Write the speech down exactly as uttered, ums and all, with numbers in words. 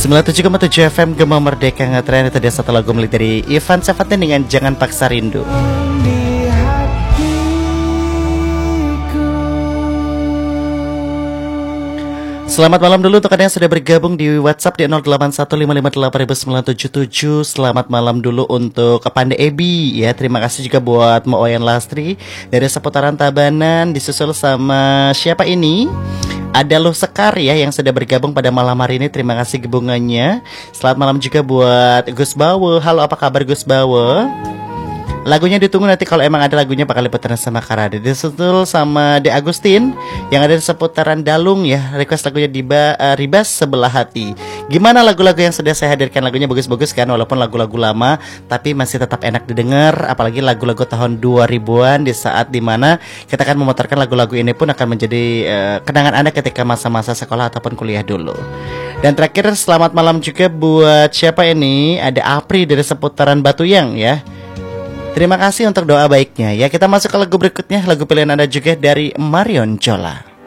sembilan puluh tujuh koma tujuh F M Gema Merdeka ngetren. Itu dia satu lagu milik dari Ivan Seventeen dengan Jangan Paksa Rindu. Selamat malam dulu untuk kalian yang sudah bergabung di WhatsApp di nol delapan satu lima lima delapan sembilan tujuh tujuh. Selamat malam dulu untuk Pande Ebi ya. Terima kasih juga buat Mo Oyan Lastri dari seputaran Tabanan, disusul sama siapa ini? Ada Loh Sekar ya yang sudah bergabung pada malam hari ini. Terima kasih gabungannya. Selamat malam juga buat Gus Bawo. Halo, apa kabar Gus Bawo? Lagunya ditunggu nanti kalau emang ada lagunya bakal diputarin sama Karade. Disusul sama De Agustin yang ada di seputaran Dalung ya. Request lagunya di uh, Ribas Sebelah Hati. Gimana lagu-lagu yang sudah saya hadirkan? Lagunya bagus-bagus kan, walaupun lagu-lagu lama tapi masih tetap enak didengar. Apalagi lagu-lagu tahun dua ribuan, di saat dimana kita akan memutarkan lagu-lagu ini pun akan menjadi uh, kenangan Anda ketika masa-masa sekolah ataupun kuliah dulu. Dan terakhir selamat malam juga buat siapa ini? Ada Apri dari seputaran Batuyang ya. Terima kasih untuk doa baiknya ya. Kita masuk ke lagu berikutnya. Lagu pilihan Anda juga dari Marion Jola.